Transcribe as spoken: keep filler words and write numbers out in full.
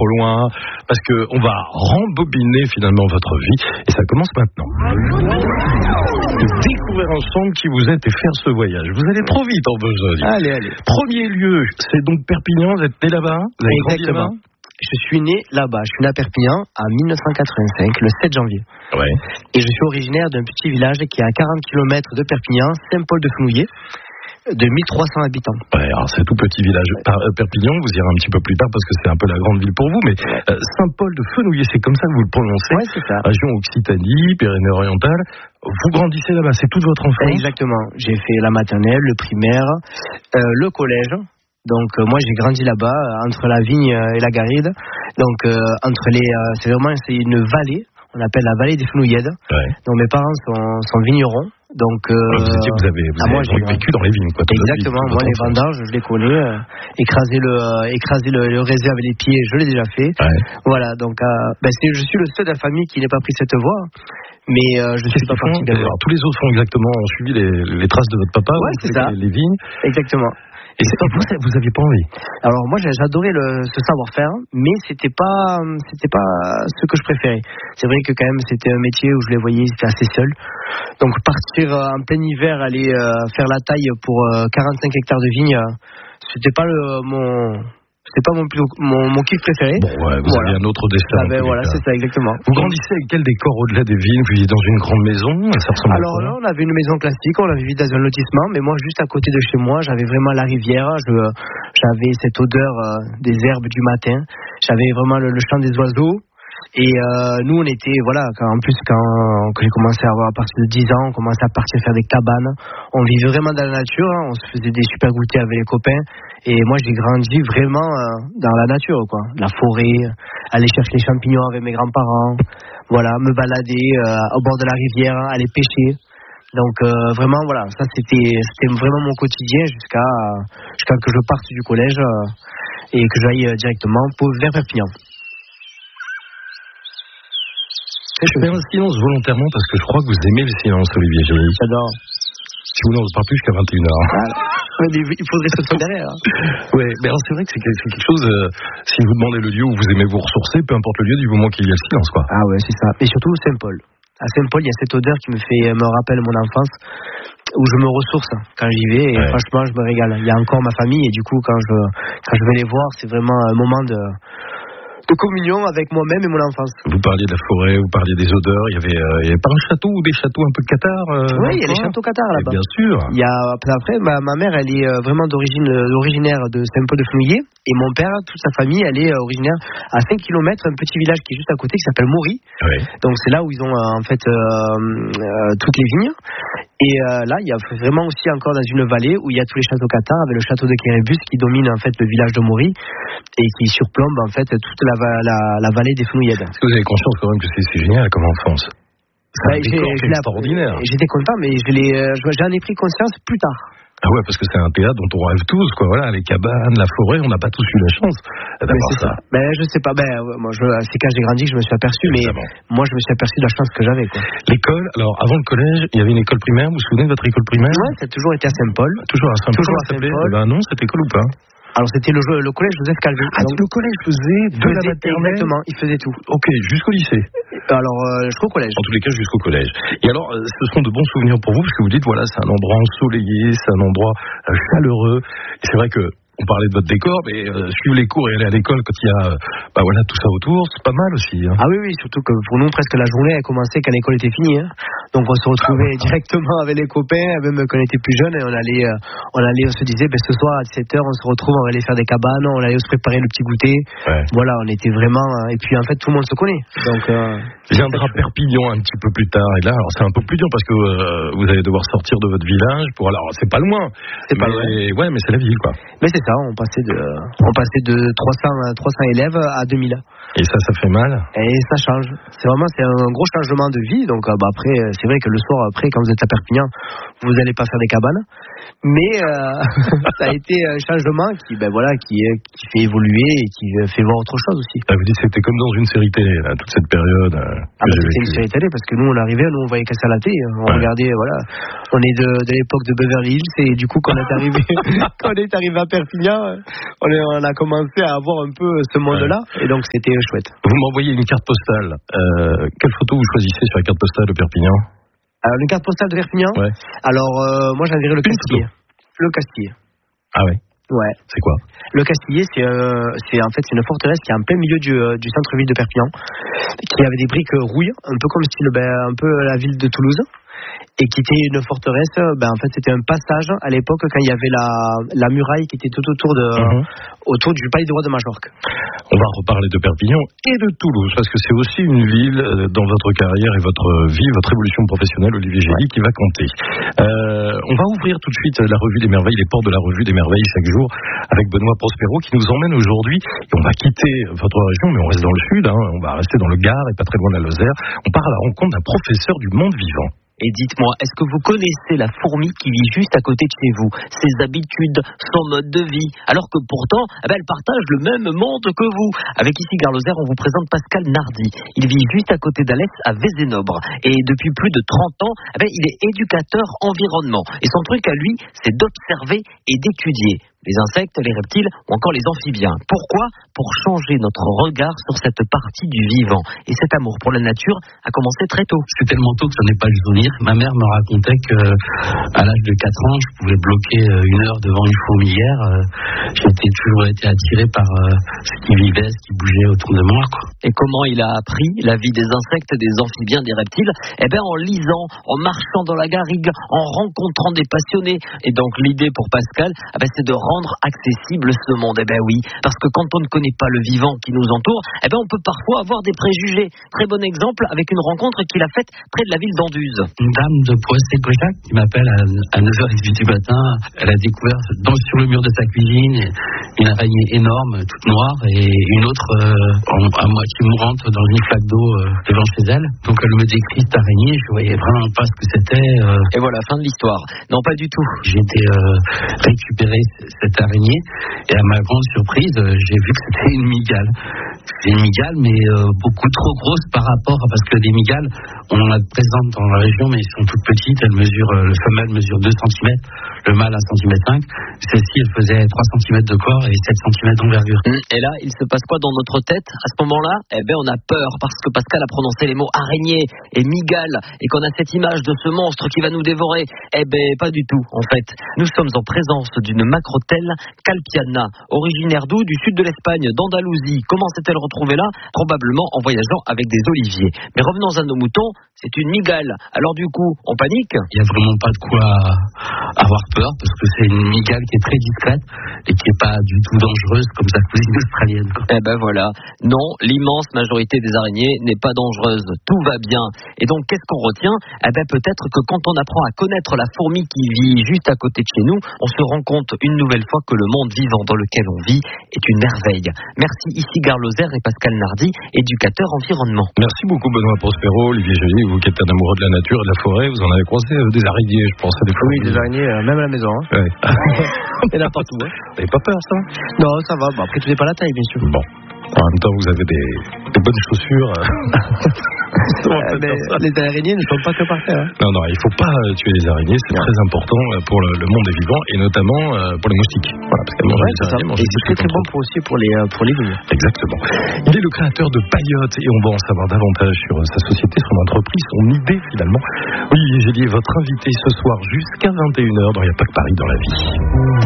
trop loin, parce que on va rembobiner finalement votre vie, et ça commence maintenant. Découvrir ensemble qui vous êtes et faire ce voyage. Vous allez trop vite en besogne. Allez, allez. Premier lieu, c'est donc Perpignan. Vous êtes né là-bas? Vous avez grandi Exactement. là-bas? Je suis né là-bas. Je suis né à Perpignan en dix-neuf cent quatre-vingt-cinq, le sept janvier. Ouais. Et je suis originaire d'un petit village qui est à quarante kilomètres de Perpignan, Saint-Paul-de-Fenouillet, de mille trois cents habitants. Ouais, alors c'est tout petit village. Par, euh, Perpignan, vous irez un petit peu plus tard parce que c'est un peu la grande ville pour vous, mais euh, Saint-Paul-de-Fenouillet, c'est comme ça que vous le prononcez. Ouais, c'est ça. Région Occitanie, Pyrénées-Orientales. Vous grandissez là-bas, c'est toute votre enfance? Exactement. J'ai fait la maternelle, le primaire, euh, le collège. Donc euh, moi j'ai grandi là-bas euh, entre la vigne euh, et la garrigue. Donc euh, entre les, euh, c'est vraiment c'est une vallée. On appelle la vallée des Fenouillèdes. Ouais. Donc mes parents sont, sont vignerons. Donc euh, vous, étiez, vous avez, vous ah, moi, avez vécu dans les vignes, quoi. Exactement. Moi les vendanges, je les connais. Euh, écraser le, euh, écraser le, le raisin avec les pieds, je l'ai déjà fait. Ouais. Voilà. Donc euh, ben, c'est, je suis le seul de la famille qui n'ait pas pris cette voie. Mais euh, je ne suis pas parti de la voie. Tous les autres font exactement, ont suivi les, les traces de votre papa. Ouais, c'est ça. Les, les vignes. Exactement. Et c'est, vous, vous aviez pas envie? Alors moi j'adorais le, ce savoir-faire, mais c'était pas, c'était pas ce que je préférais. C'est vrai que quand même c'était un métier où je les voyais, c'était assez seul. Donc partir en plein hiver, aller faire la taille pour quarante-cinq hectares de vignes, c'était pas le, mon, c'était pas mon, mon, mon kiff préféré. Bon ouais, vous voilà. Avez un autre destin. Ah ben voilà, c'est ça exactement. Vous grandissez avec quel décor au-delà des vignes? Vous viviez dans une grande maison? Ça ressemble Alors à quoi? là, on avait une maison classique, on avait vécu dans un lotissement, mais moi juste à côté de chez moi, j'avais vraiment la rivière, je, j'avais cette odeur euh, des herbes du matin, j'avais vraiment le, le chant des oiseaux. Et euh, nous on était, voilà, quand, en plus quand, quand j'ai commencé à avoir à partir de dix ans, on commençait à partir faire des cabanes, on vivait vraiment dans la nature, hein, on se faisait des super goûters avec les copains, et moi j'ai grandi vraiment euh, dans la nature, quoi, la forêt, aller chercher les champignons avec mes grands-parents, voilà, me balader euh, au bord de la rivière, aller pêcher. Donc euh, vraiment voilà, ça c'était, c'était vraiment mon quotidien jusqu'à, jusqu'à que je parte du collège euh, et que j'aille directement pour, vers Perpignan. Je fais un silence volontairement parce que je crois que vous aimez le silence, Olivier Gély. J'adore. Si vous n'en parlez plus jusqu'à vingt et une heures. Ah, il faudrait se faire derrière. Hein. Ouais, mais alors c'est vrai que c'est quelque chose, euh, si vous demandez le lieu où vous aimez vous ressourcer, peu importe le lieu, du moment qu'il y a le silence, quoi. Ah ouais, c'est ça. Et surtout Saint-Paul. À Saint-Paul, il y a cette odeur qui me fait, me rappelle mon enfance, où je me ressource quand j'y vais, et ouais. Franchement, je me régale. Il y a encore ma famille, et du coup, quand je, quand je vais les voir, c'est vraiment un moment de... de communion avec moi-même et mon enfance. Vous parliez de la forêt, vous parliez des odeurs, il y avait, euh, il y avait pas un château ou des châteaux un peu de Qatar euh, Oui, il y a les châteaux Qatar là-bas. Bien sûr. Il y a, après, ma, ma mère, elle est vraiment d'origine, originaire de Saint-Paul-de-Fenouillet, et mon père, toute sa famille, elle est originaire à cinq kilomètres, un petit village qui est juste à côté, qui s'appelle Maury. Oui. Donc c'est là où ils ont euh, en fait euh, euh, toutes les vignes. Et euh, là, il y a vraiment aussi encore dans une vallée où il y a tous les châteaux Qatar, avec le château de Kérébus qui domine en fait le village de Maury et qui surplombe en fait toute la, la, la vallée des Fenouillèdes. Est-ce que vous avez conscience quand même que c'est, c'est génial comme enfance? C'est bah, un décor qui est extraordinaire. J'étais content, mais je l'ai, j'en ai pris conscience plus tard. Ah ouais, parce que c'est un théâtre dont on rêve tous, quoi. Voilà, les cabanes, la forêt, on n'a pas tous eu la chance d'avoir c'est ça. ça. Ben, je sais pas, ben, moi, je, c'est quand j'ai grandi que je me suis aperçu, Évidemment. mais moi, je me suis aperçu de la chance que j'avais, quoi. L'école, alors, avant le collège, il y avait une école primaire, vous vous souvenez de votre école primaire? Ouais, ça a toujours été à Saint-Paul. Toujours à Saint-Paul. Toujours à Saint-Paul. Ben non, cette école ou pas? Alors c'était le, le collège Joseph Calvé. Ah, donc, le collège faisait de faisait, la maternelle. Exactement, il faisait tout. Ok, jusqu'au lycée. Alors euh, jusqu'au collège. En tous les cas, jusqu'au collège. Et alors, euh, ce sont de bons souvenirs pour vous, parce que vous dites, voilà, c'est un endroit ensoleillé, c'est un endroit euh, chaleureux. Et c'est vrai que on parlait de votre décor, mais euh, suivre les cours et aller à l'école quand il y a euh, bah voilà, tout ça autour, c'est pas mal aussi. Hein. Ah oui, oui, surtout que pour nous, presque la journée, elle commençait quand l'école était finie. Hein. Donc on se retrouvait ah, directement avec les copains, même quand on était plus jeunes, et on allait, euh, on allait, on se disait, ben, ce soir à dix-sept heures, on se retrouve, on va aller faire des cabanes, on allait se préparer le petit goûter. Ouais. Voilà, on était vraiment... Euh, et puis en fait, tout le monde se connaît. Donc, euh, viendra Perpignan un petit peu plus tard. Et là, alors c'est un peu plus dur parce que euh, vous allez devoir sortir de votre village pour... Alors, c'est pas loin. C'est pas mais, loin. Ouais, mais c'est la ville, quoi. Mais c'est ça, on passait de, on passait de trois cents élèves à deux mille. Et ça, ça fait mal. Et ça change. C'est vraiment, c'est un gros changement de vie. Donc, bah, après, c'est vrai que le soir, après, quand vous êtes à Perpignan, vous n'allez pas faire des cabanes. Mais euh, ça a été un changement qui, ben voilà, qui, qui fait évoluer et qui fait voir autre chose aussi. Ah, vous dites que c'était comme dans une série télé, là, toute cette période. Euh, ah, bah, c'était une série télé parce que nous, on arrivait, nous, on voyait casser à la télé. On ouais. regardait, voilà. On est de, de l'époque de Beverly Hills et du coup, quand on est arrivé, quand on est arrivé à Perpignan, Perpignan, on, est, on a commencé à avoir un peu ce monde-là, ouais. Et donc c'était chouette. Vous m'envoyez une carte postale. Euh, quelle photo vous choisissez sur la carte postale de Perpignan? Alors, une carte postale de Perpignan, ouais. Alors, euh, moi, j'en dirais le Castillet. Le Castillet. Ah ouais. Ouais. C'est quoi? Le Castillet, c'est, euh, c'est en fait c'est une forteresse qui est en plein milieu du, euh, du centre-ville de Perpignan, qui avait des briques rouilles, un peu comme style, ben, un peu la ville de Toulouse, et qui était une forteresse. Ben, en fait, c'était un passage à l'époque quand il y avait la, la muraille qui était tout autour de, mm-hmm. autour du palais du roi de Majorque. On va reparler de Perpignan et de Toulouse, parce que c'est aussi une ville dans votre carrière et votre vie, votre évolution professionnelle, Olivier Gély, ouais. Qui va compter. Euh, on va ouvrir tout de suite la revue des merveilles, les portes de la revue des merveilles chaque jour, avec Benoît Prospero, qui nous emmène aujourd'hui, et on va quitter votre région, mais on reste dans le sud, hein, on va rester dans le Gard et pas très loin de la Lozère. On part à la rencontre d'un professeur du monde vivant. Et dites-moi, est-ce que vous connaissez la fourmi qui vit juste à côté de chez vous, ses habitudes, son mode de vie, alors que pourtant, eh ben, elle partage le même monde que vous. Avec ici Gare-Lozère, on vous présente Pascal Nardi. Il vit juste à côté d'Alès, à Vézénobre. Et depuis plus de trente ans, eh ben, il est éducateur environnement. Et son truc à lui, c'est d'observer et d'étudier les insectes, les reptiles ou encore les amphibiens. Pourquoi ? Pour changer notre regard sur cette partie du vivant. Et cet amour pour la nature a commencé très tôt. C'est tellement tôt que ça n'est pas le souvenir. Ma mère me racontait qu'à l'âge de quatre ans, je pouvais bloquer une heure devant une fourmilière. J'étais toujours été attiré par ce qui vivait, ce qui bougeait autour de moi, quoi. Et comment il a appris la vie des insectes, des amphibiens, des reptiles ? Eh bien, en lisant, en marchant dans la garrigue, en rencontrant des passionnés. Et donc, l'idée pour Pascal, eh ben, c'est de rendre accessible ce monde. Eh bien oui, parce que quand on ne connaît pas le vivant qui nous entoure, eh bien, on peut parfois avoir des préjugés. Très bon exemple avec une rencontre qu'il a faite près de la ville d'Anduze. Une dame de Poissy-Cochac qui m'appelle à, à neuf heures dix-huit du matin. Elle a découvert dans, sur le mur de sa cuisine une araignée énorme, toute noire, et une autre euh, en, à moitié mourante dans une flaque d'eau euh, devant chez elle. Donc elle me décrit cette araignée, je voyais vraiment pas ce que c'était. Euh... Et voilà, fin de l'histoire. Non, pas du tout. J'ai été euh, récupérer cette araignée, et à ma grande surprise, euh, j'ai vu que c'était une mygale. C'est une mygale, mais euh, beaucoup trop grosse par rapport à, parce que des mygales, on en a de présentes dans la région, mais elles sont toutes petites. Elles mesurent, euh, le femelle mesure deux centimètres, le mâle un centimètre cinq. Celle-ci, elle faisait trois centimètres de corps et sept centimètres d'envergure. Et là, il se passe quoi dans notre tête à ce moment-là ? Eh bien, on a peur parce que Pascal a prononcé les mots araignée et mygale, et qu'on a cette image de ce monstre qui va nous dévorer. Eh bien, pas du tout, en fait. Nous sommes en présence d'une macrotelle calpiana, originaire d'où ? Du sud de l'Espagne, d'Andalousie. Comment s'est-elle retrouvée là ? Probablement en voyageant avec des oliviers. Mais revenons à nos moutons, c'est une mygale. Alors du coup, on panique ? Il n'y a vraiment pas de quoi avoir peur, parce que c'est une mygale qui est très discrète et qui n'est pas du tout dangereuse comme sa cousine australienne, quoi. Eh ben voilà. Non, l'immense majorité des araignées n'est pas dangereuse. Tout va bien. Et donc, qu'est-ce qu'on retient ? Eh ben peut-être que quand on apprend à connaître la fourmi qui vit juste à côté de chez nous, on se rend compte une nouvelle fois que le monde vivant dans lequel on vit est une merveille. Merci ici Gare-Lozère et Pascal Nardi, éducateur environnement. Merci beaucoup Benoît Prospero, Olivier Gély, vous qui êtes un amoureux de la nature et de la forêt, vous en avez croisé euh, des araignées, je pense. Des oui, des araignées, euh, même à la maison. Hein. Ouais. Et là partout. Hein. Vous n'avez pas peur, ça ? Non, ça va. Bon, après, tout n'est pas la taille, bien sûr. Bon. En même temps, vous avez des, des bonnes chaussures. euh, mais les araignées ne sont pas que par terre. Hein. Non, non, il ne faut pas tuer les araignées. C'est non. très important pour le, le monde des vivants et notamment euh, pour les moustiques. Voilà, parce qu'elles mangent ouais, les araignées. Et c'est très, très bon pour aussi pour les, euh, pour les vignes. Exactement. Il est le créateur de Payotte et on va en savoir davantage sur sa société, son entreprise, son idée finalement. Olivier Gély est votre invité ce soir jusqu'à vingt et une heures dans Il n'y a pas que Paris dans la vie.